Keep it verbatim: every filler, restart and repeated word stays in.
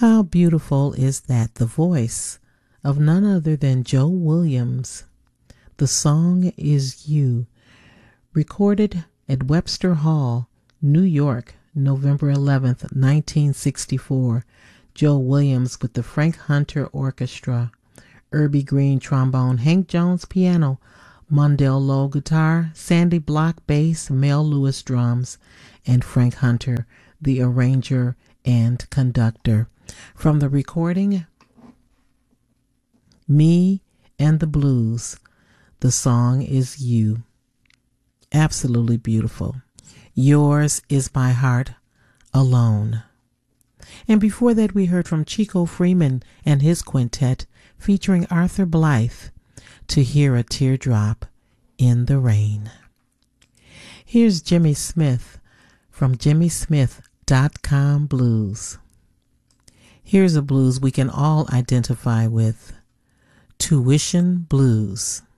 How beautiful is that? The voice of none other than Joe Williams. The song is You. Recorded at Webster Hall, New York, November eleventh, nineteen sixty-four. Joe Williams with the Frank Hunter Orchestra. Irby Green trombone, Hank Jones piano, Mondell Lowe guitar, Sandy Block bass, Mel Lewis drums, and Frank Hunter, the arranger and conductor. From the recording, Me and the Blues, the song is You. Absolutely beautiful. Yours is my heart alone. And before that, we heard from Chico Freeman and his quintet featuring Arthur Blythe, To Hear a Teardrop in the Rain. Here's Jimmy Smith from Jimmy Smith dot com Blues. Here's a blues we can all identify with, Tuition Blues.